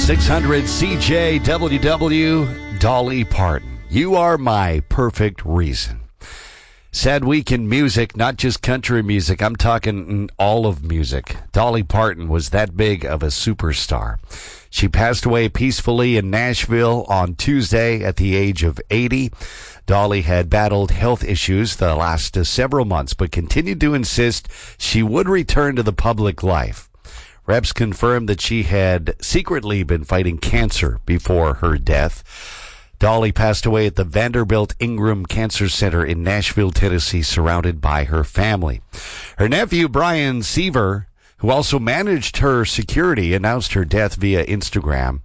600 CJWW, Dolly Parton. You are my perfect reason. Sad week in music, not just country music. I'm talking all of music. Dolly Parton was that big of a superstar. She passed away peacefully in Nashville on Tuesday at the age of 80. Dolly had battled health issues the last several months, but continued to insist she would return to the public life. Reps confirmed that she had secretly been fighting cancer before her death. Dolly passed away at the Vanderbilt Ingram Cancer Center in Nashville, Tennessee, surrounded by her family. Her nephew, Brian Seaver, who also managed her security, announced her death via Instagram.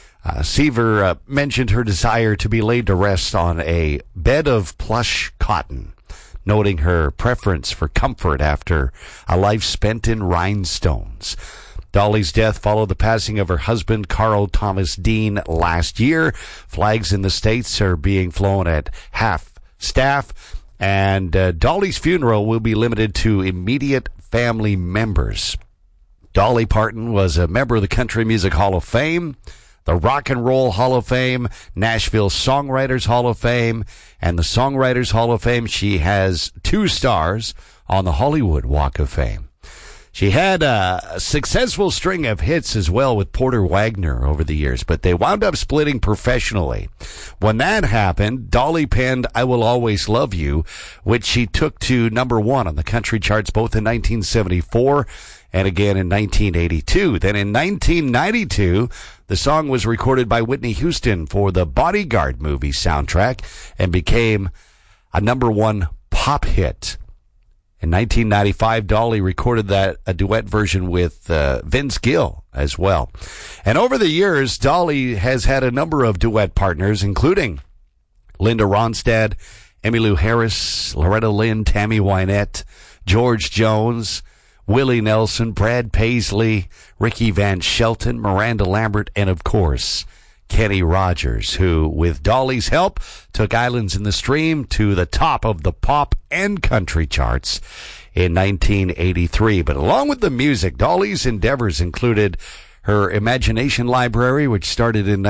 Seaver mentioned her desire to be laid to rest on a bed of plush cotton, noting her preference for comfort after a life spent in rhinestones. Dolly's death followed the passing of her husband, Carl Thomas Dean, last year. Flags in the States are being flown at half staff, and Dolly's funeral will be limited to immediate family members. Dolly Parton was a member of the Country Music Hall of Fame, the Rock and Roll Hall of Fame, Nashville Songwriters Hall of Fame, and the Songwriters Hall of Fame. She has 2 stars on the Hollywood Walk of Fame. She had a successful string of hits as well with Porter Wagoner over the years, but they wound up splitting professionally. When that happened, Dolly penned I Will Always Love You, which she took to number 1 on the country charts both in 1974 and again in 1982. Then in 1992, the song was recorded by Whitney Houston for the Bodyguard movie soundtrack and became a number 1 pop hit. In 1995, Dolly recorded a duet version with Vince Gill as well. And over the years, Dolly has had a number of duet partners, including Linda Ronstadt, Emmylou Harris, Loretta Lynn, Tammy Wynette, George Jones, Willie Nelson, Brad Paisley, Ricky Van Shelton, Miranda Lambert, and of course, Kenny Rogers, who, with Dolly's help, took Islands in the Stream to the top of the pop and country charts in 1983. But along with the music, Dolly's endeavors included her Imagination Library, which started in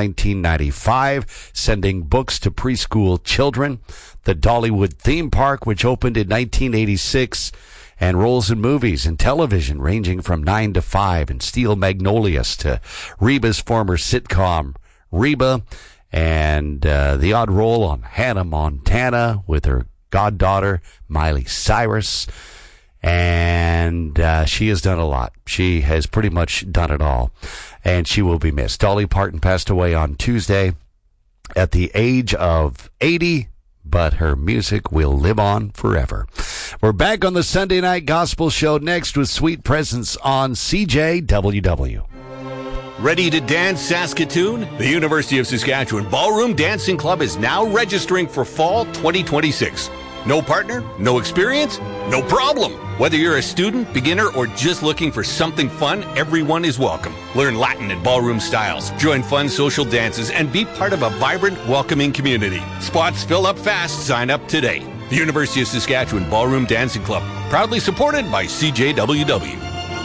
1995, sending books to preschool children, the Dollywood Theme Park, which opened in 1986, and roles in movies and television ranging from 9 to 5, and Steel Magnolias to Reba's former sitcom Reba, and the odd role on Hannah Montana with her goddaughter Miley Cyrus. And she has done a lot. She has pretty much done it all, and she will be missed. Dolly Parton passed away on Tuesday at the age of 80, but her music will live on forever. We're back on the Sunday Night Gospel Show next with Sweet Presence on CJWW. Ready to dance, Saskatoon? The University of Saskatchewan Ballroom Dancing Club is now registering for Fall 2026. No partner? No experience? No problem. Whether you're a student, beginner, or just looking for something fun, everyone is welcome. Learn Latin and ballroom styles, join fun social dances, and be part of a vibrant, welcoming community. Spots fill up fast. Sign up today. The University of Saskatchewan Ballroom Dancing Club, proudly supported by CJWW.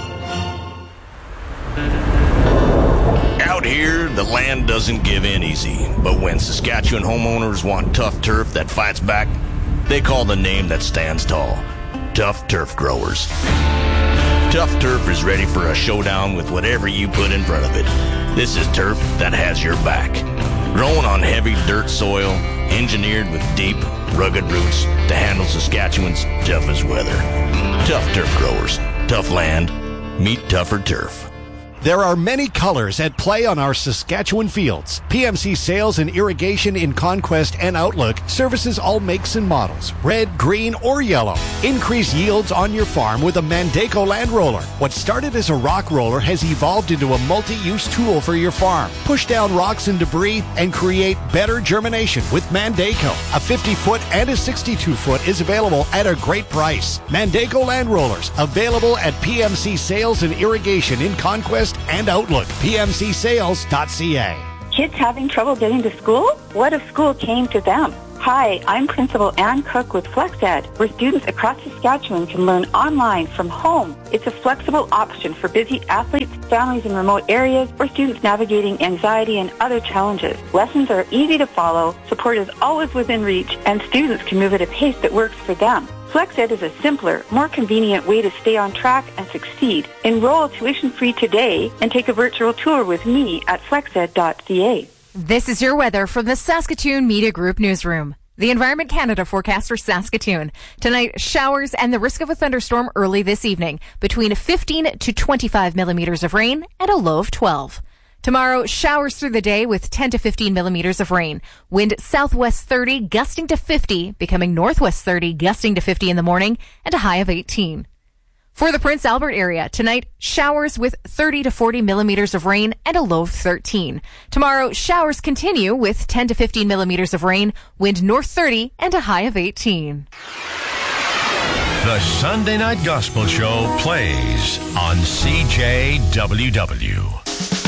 Out here, the land doesn't give in easy, but when Saskatchewan homeowners want tough turf that fights back, they call the name that stands tall: Tough Turf Growers. Tough Turf is ready for a showdown with whatever you put in front of it. This is turf that has your back. Grown on heavy dirt soil, engineered with deep, rugged roots to handle Saskatchewan's toughest weather. Tough Turf Growers. Tough land. Meet tougher turf. There are many colors at play on our Saskatchewan fields. PMC Sales and Irrigation in Conquest and Outlook services all makes and models, red, green, or yellow. Increase yields on your farm with a Mandaco land roller. What started as a rock roller has evolved into a multi-use tool for your farm. Push down rocks and debris and create better germination with Mandaco. A 50-foot and a 62-foot is available at a great price. Mandaco land rollers available at PMC Sales and Irrigation in Conquest and Outlook. PMCSales.ca. Kids having trouble getting to school? What if school came to them? Hi, I'm Principal Ann Cook with FlexEd, where students across Saskatchewan can learn online from home. It's a flexible option for busy athletes, families in remote areas, or students navigating anxiety and other challenges. Lessons are easy to follow, support is always within reach, and students can move at a pace that works for them. FlexEd is a simpler, more convenient way to stay on track and succeed. Enroll tuition-free today and take a virtual tour with me at flexed.ca. This is your weather from the Saskatoon Media Group Newsroom. The Environment Canada forecast for Saskatoon. Tonight, showers and the risk of a thunderstorm early this evening, between 15 to 25 millimeters of rain and a low of 12. Tomorrow, showers through the day with 10 to 15 millimeters of rain. Wind southwest 30, gusting to 50, becoming northwest 30, gusting to 50 in the morning, and a high of 18. For the Prince Albert area, tonight, showers with 30 to 40 millimeters of rain and a low of 13. Tomorrow, showers continue with 10 to 15 millimeters of rain, wind north 30, and a high of 18. The Sunday Night Gospel Show plays on CJWW.